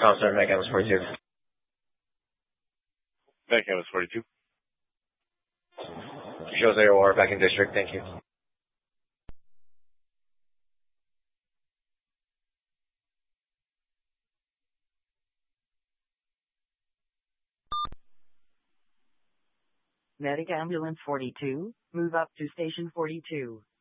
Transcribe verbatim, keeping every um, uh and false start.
Comstar, Mech Campus forty-two. Mech Campus forty-two. Shows A O R back in district, thank you. Medic Ambulance forty-two, move up to Station forty-two.